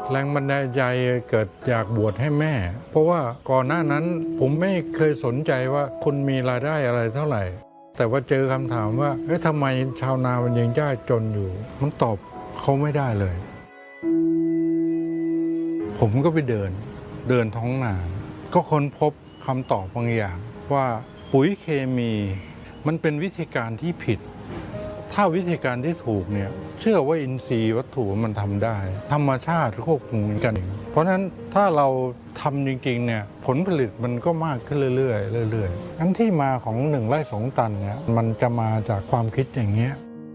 แรงบันดาลใจเกิดอยากบวชให้แม่เพราะว่าก่อนหน้านั้นผมไม่เคยสนใจว่าคุณมีรายได้อะไรเท่าไหร่แต่ว่าเจอคำถามว่าทำไมชาวนามันยังยากจนอยู่มันตอบเขาไม่ได้เลยผมก็ไปเดินท้องนาก็ค้นพบคำตอบบางอย่างว่าปุ๋ยเคมีมันเป็นวิธีการที่ผิดถ้าวิธีการที่ถูกเนี่ยเชื่อว่าอินทรีย์วัตถุมันทำได้ธรรมชาติควบคุมกันเองเพราะฉะนั้นถ้าเราทำจริงๆเนี่ยผลผลิตมันก็มากขึ้นเรื่อยๆทั้งที่มาของ1 ไร่ 2 ตันเนี่ยมันจะมาจากความคิดอย่างเงี้ย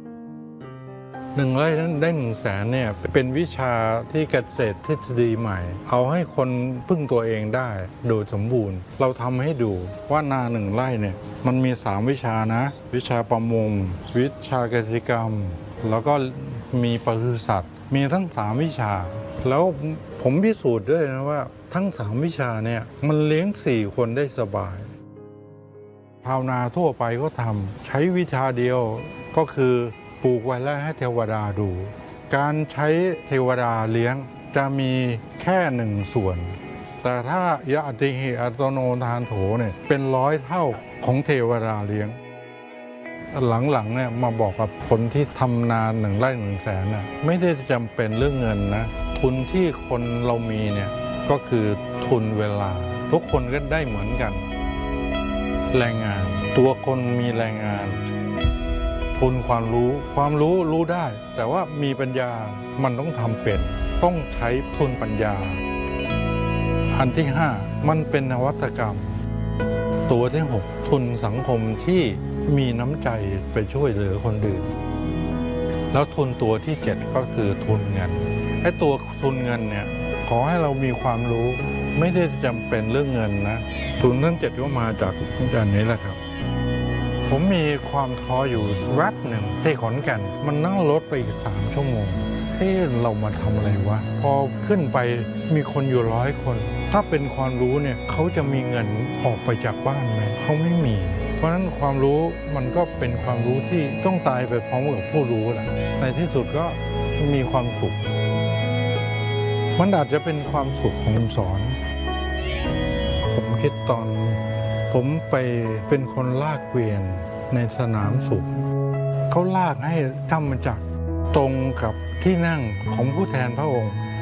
1 ไร่นั้นได้1 แสนเนี่ยเป็นวิชาที่เกษตรทฤษฎีใหม่เอาให้คนพึ่งตัวเองได้โดยสมบูรณ์เราทำให้ดูว่านา1 ไร่เนี่ยมันมี3 วิชานะวิชาประมงวิชาเกษตรกรรมแล้วก็มีปศุสัตว์มีทั้ง3 วิชาแล้วผมพิสูจน์ด้วยนะว่าทั้ง3 วิชาเนี่ยมันเลี้ยง4 คนได้สบายชาวนาทั่วไปก็ทำใช้วิชาเดียวก็คือปลูกไว้แล้วให้เทวดาดูการใช้เทวดาเลี้ยงจะมีแค่1 ส่วนแต่ถ้ายะอติหิอัตโนทานโถเนี่ยเป็น100 เท่าของเทวดาเลี้ยงหลังๆเนี่ยมาบอกกับคนที่ทำนา1 ไร่ 1 แสนน่ะไม่ได้จำเป็นเรื่องเงินนะทุนที่คนเรามีเนี่ยก็คือทุนเวลาทุกคนก็ได้เหมือนกันแรงงานตัวคนมีแรงงานทุนความรู้รู้ได้แต่ว่ามีปัญญามันต้องทำเป็นต้องใช้ทุนปัญญาอันที่5มันเป็นนวัตกรรมตัวที่6ทุนสังคมที่มีน้ำใจไปช่วยเหลือคนอื่นแล้วทุนตัวที่7ก็คือทุนเงินไอ้ตัวทุนเงินเนี่ยขอให้เรามีความรู้ไม่ได้จำเป็นเรื่องเงินนะทุนทั้ง7ก็มาจากอันนี้แหละครับผมมีความท้ออยู่แวบหนึ่งที่ขอนแก่นมันนั่งรถไปอีก3 ชั่วโมงเรามาทำอะไรวะพอขึ้นไปมีคนอยู่100 คนถ้าเป็นความรู้เนี่ยเขาจะมีเงินออกไปจากบ้านไหมเขาไม่มีเพราะฉะนั้นความรู้มันก็เป็นความรู้ที่ต้องตายไปพร้อมกับผู้รู้แหละในที่สุดก็มีความสุขมันอาจจะเป็นความสุขของสอนผมคิดตอนผมไปเป็นคนลากเกวียนในสนามสุขเขาลากให้ทำมาจากตรงกับที่นั่งของผู้แทนพระองค์